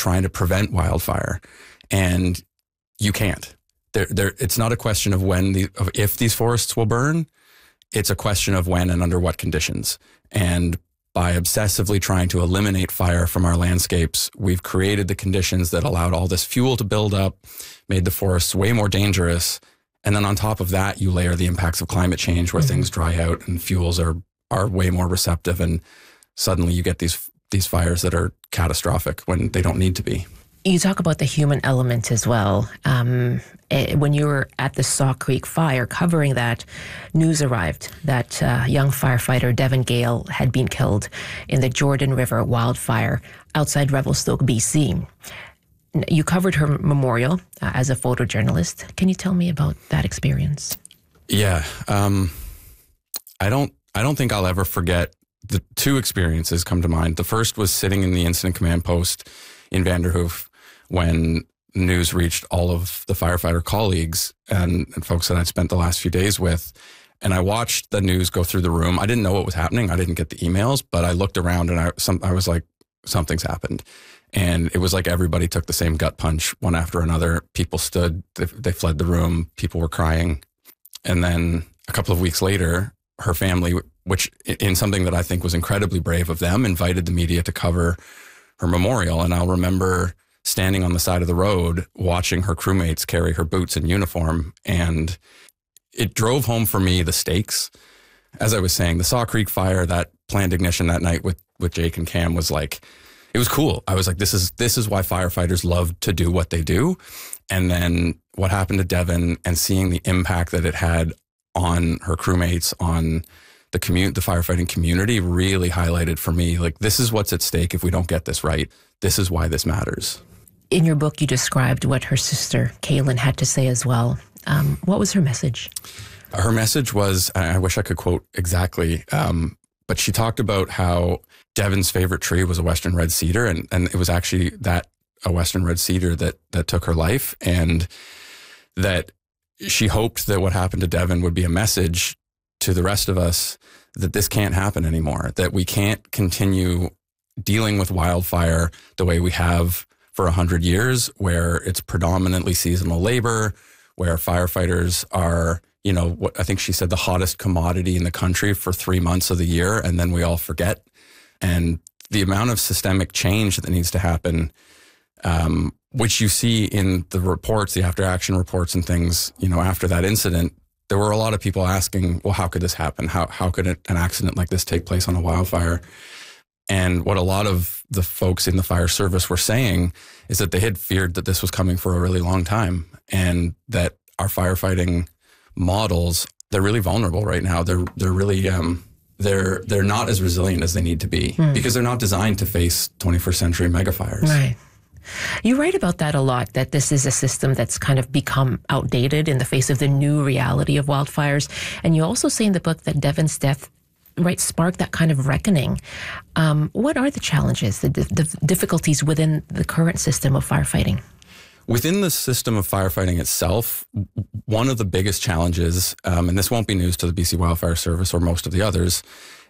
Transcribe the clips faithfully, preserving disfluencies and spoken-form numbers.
trying to prevent wildfire, and you can't. There, there, it's not a question of when the, of if these forests will burn. It's a question of when and under what conditions. And by obsessively trying to eliminate fire from our landscapes, we've created the conditions that allowed all this fuel to build up, made the forests way more dangerous. And then on top of that, you layer the impacts of climate change where mm-hmm. things dry out and fuels are are way more receptive. And suddenly you get these these fires that are catastrophic when they don't need to be. You talk about the human element as well. Um, when you were at the Saw Creek fire covering that, news arrived that uh, young firefighter Devon Gale had been killed in the Jordan River wildfire outside Revelstoke, B C. You covered her memorial uh, as a photojournalist. Can you tell me about that experience? Yeah. Um, I don't I don't think I'll ever forget. The two experiences come to mind. The first was sitting in the incident command post in Vanderhoof when news reached all of the firefighter colleagues and, and folks that I'd spent the last few days with. And I watched the news go through the room. I didn't know what was happening. I didn't get the emails, but I looked around and I, some, I was like, something's happened. And it was like everybody took the same gut punch one after another. People stood, they, they fled the room. People were crying. And then a couple of weeks later, her family, which in something that I think was incredibly brave of them, invited the media to cover her memorial. And I'll remember standing on the side of the road, watching her crewmates carry her boots and uniform. And it drove home for me the stakes. As I was saying, the Saw Creek fire, that planned ignition that night with, with Jake and Cam was like, it was cool. I was like, this is, this is why firefighters love to do what they do. And then what happened to Devon and seeing the impact that it had on her crewmates, on the community, the firefighting community really highlighted for me, like, this is what's at stake if we don't get this right. This is why this matters. In your book, you described what her sister, Kaylin, had to say as well. Um, what was her message? Her message was, I wish I could quote exactly, um, but she talked about how Devon's favorite tree was a Western red cedar, and, and it was actually that, a Western red cedar that, that took her life, and that she hoped that what happened to Devon would be a message to the rest of us that this can't happen anymore, that we can't continue dealing with wildfire the way we have for a hundred years, where it's predominantly seasonal labor, where firefighters are, you know, what I think she said, the hottest commodity in the country for three months of the year, and then we all forget. And the amount of systemic change that needs to happen, um, which you see in the reports, the after action reports and things, you know, after that incident, there were a lot of people asking, well, how could this happen? How how could it, an accident like this take place on a wildfire? And what a lot of the folks in the fire service were saying is that they had feared that this was coming for a really long time, and that our firefighting models, they're really vulnerable right now. They're they're really um, they're they're not as resilient as they need to be mm. because they're not designed to face twenty-first century megafires. Right. You write about that a lot, that this is a system that's kind of become outdated in the face of the new reality of wildfires. And you also say in the book that Devon's death, right, sparked that kind of reckoning. Um, what are the challenges, the, the difficulties within the current system of firefighting? Within the system of firefighting itself, one of the biggest challenges, um, and this won't be news to the B C Wildfire Service or most of the others,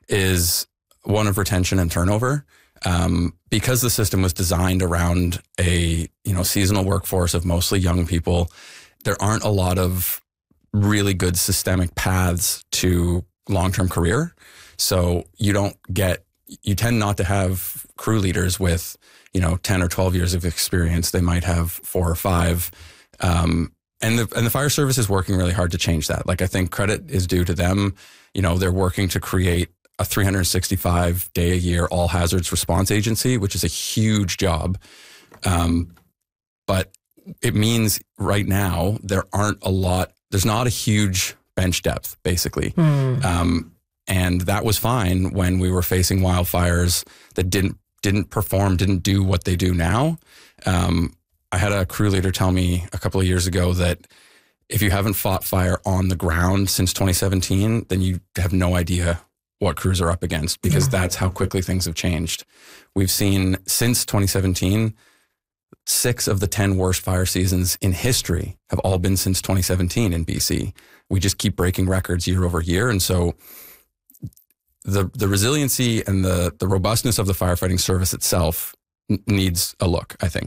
is one of retention and turnover. Um, because the system was designed around a, you know, seasonal workforce of mostly young people, there aren't a lot of really good systemic paths to long-term career. So you don't get, you tend not to have crew leaders with, you know, ten or twelve years of experience. They might have four or five. Um, and the, and the fire service is working really hard to change that. Like, I think credit is due to them. You know, they're working to create a three hundred sixty-five day a year all hazards response agency, which is a huge job. Um, but it means right now there aren't a lot, there's not a huge bench depth, basically. Mm. Um, and that was fine when we were facing wildfires that didn't didn't perform, didn't do what they do now. Um, I had a crew leader tell me a couple of years ago that if you haven't fought fire on the ground since twenty seventeen, then you have no idea what crews are up against, because yeah. that's how quickly things have changed. We've seen since twenty seventeen, six of the ten worst fire seasons in history have all been since twenty seventeen in B C. We just keep breaking records year over year. And so the the resiliency and the, the robustness of the firefighting service itself n- needs a look, I think.